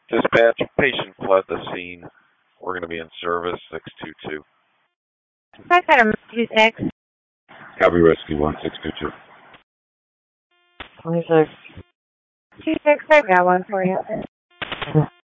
Dispatch, patient fled the scene. We're going to be in service 622. I've got a 26. Copy Rescue 1622. 26. 26, I've got one for you.